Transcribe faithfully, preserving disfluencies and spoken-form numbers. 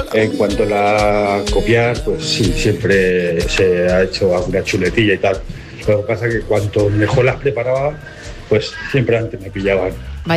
En cuanto a la copiar, pues sí, siempre se ha hecho alguna chuletilla y tal. Lo que pasa es que cuanto mejor las preparaba, pues siempre antes me pillaban.